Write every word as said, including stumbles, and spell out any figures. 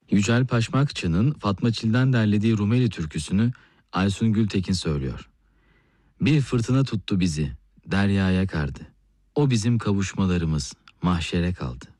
Yücel Paşmakçı'nın Fatma Çil'den derlediği Rumeli türküsünü Aysun Gültekin söylüyor. Bir fırtına tuttu bizi, deryaya kardı. O bizim kavuşmalarımız, mahşere kaldı.